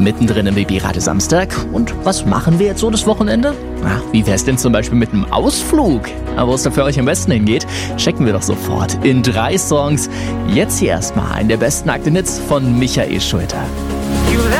mittendrin im Baby-Radio Samstag. Und was machen wir jetzt so das Wochenende? Wie wär's denn zum Beispiel mit einem Ausflug? Aber wo es da für euch am besten hingeht, checken wir doch sofort in 3 Songs. Jetzt hier erstmal einen der besten Akten-Hits von Michael Schulter.